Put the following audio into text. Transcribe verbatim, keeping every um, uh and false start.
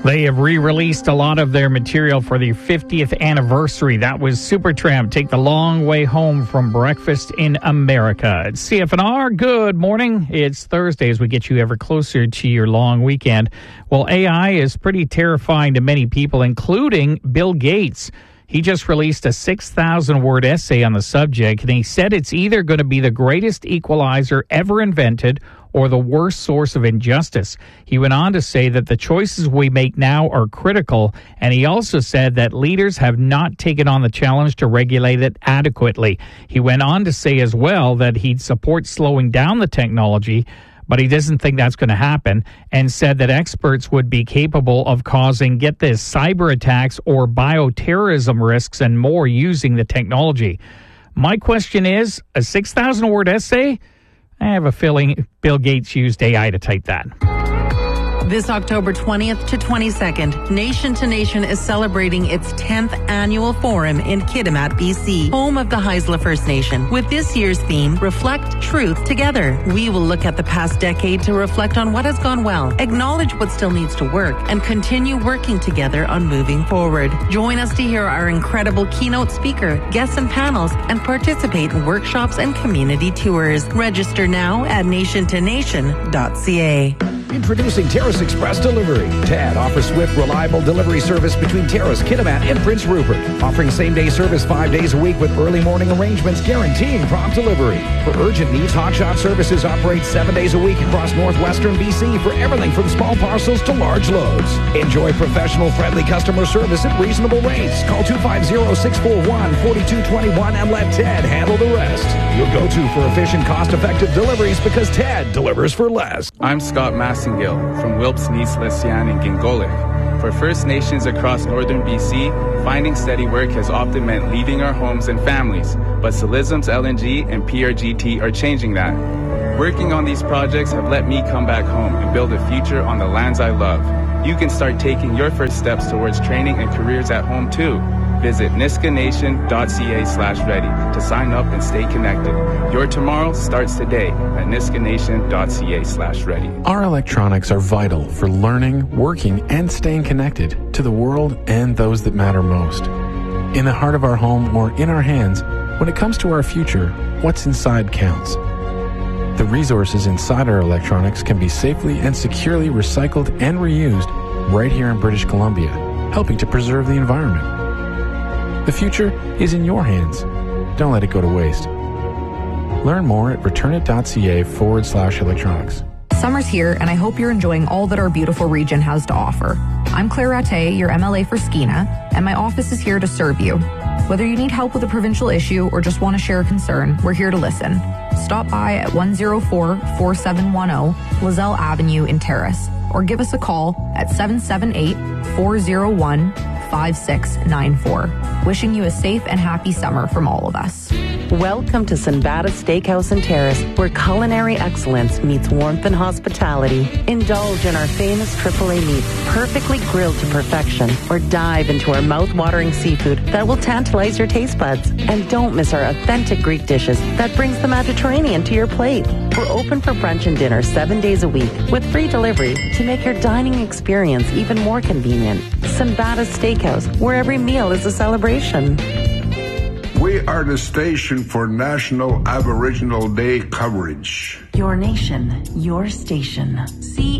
They have re-released a lot of their material for the fiftieth anniversary. That was Supertramp, Take the Long Way Home from Breakfast in America. It's C F N R. Good morning. It's Thursday as we get you ever closer to your long weekend. Well, A I is pretty terrifying to many people, including Bill Gates. He just released a six thousand word essay on the subject, and he said it's either going to be the greatest equalizer ever invented or the worst source of injustice. He went on to say that the choices we make now are critical, and he also said that leaders have not taken on the challenge to regulate it adequately. He went on to say as well that he'd support slowing down the technology, but he doesn't think that's going to happen, and said that experts would be capable of causing, get this, cyber attacks or bioterrorism risks and more using the technology. My question is, a six thousand word essay? I have a feeling Bill Gates used A I to type that. This October twentieth to twenty-second, Nation to Nation is celebrating its tenth annual forum in Kitimat, B C, home of the Haisla First Nation. With this year's theme, Reflect Truth Together. We will look at the past decade to reflect on what has gone well, acknowledge what still needs to work, and continue working together on moving forward. Join us to hear our incredible keynote speaker, guests and panels, and participate in workshops and community tours. Register now at nation to nation dot c a. Introducing Terrace Express Delivery. T A D offers swift, reliable delivery service between Terrace, Kitimat, and Prince Rupert, offering same-day service five days a week with early morning arrangements guaranteeing prompt delivery. For urgent needs, Hotshot Services operates seven days a week across northwestern B C for everything from small parcels to large loads. Enjoy professional, friendly customer service at reasonable rates. Call two five zero, six four one, four two two one and let Ted handle the rest. Your go-to for efficient, cost-effective deliveries because Ted delivers for less. I'm Scott Massingale from Wilpes, Nice, Lesian, and Gingolik. For First Nations across northern B C, finding steady work has often meant leaving our homes and families, but Silism's L N G and P R G T are changing that. Working on these projects have let me come back home and build a future on the lands I love. You can start taking your first steps towards training and careers at home too. Visit niska nation dot c a slash ready to sign up and stay connected. Your tomorrow starts today at niska nation dot c a slash ready. Our electronics are vital for learning, working, and staying connected to the world and those that matter most. In the heart of our home or in our hands, when it comes to our future, what's inside counts. The resources inside our electronics can be safely and securely recycled and reused right here in British Columbia, helping to preserve the environment. The future is in your hands. Don't let it go to waste. Learn more at returnit.ca forward slash electronics. Summer's here, and I hope you're enjoying all that our beautiful region has to offer. I'm Claire Rattay, your M L A for Skeena, and my office is here to serve you. Whether you need help with a provincial issue or just want to share a concern, we're here to listen. Stop by at one oh four, four seven one oh Lozelle Avenue in Terrace, or give us a call at seven seven eight, four oh one, five six nine four. Wishing you a safe and happy summer from all of us. Welcome to Sinbada Steakhouse and Terrace, where culinary excellence meets warmth and hospitality. Indulge in our famous triple A meats, perfectly grilled to perfection, or dive into our mouth-watering seafood that will tantalize your taste buds. And don't miss our authentic Greek dishes that brings the Mediterranean to your plate. We're open for brunch and dinner seven days a week with free delivery to make your dining experience even more convenient. Sinbada Steakhouse, where every meal is a celebration. We are the station for National Aboriginal Day coverage. Your nation, your station. C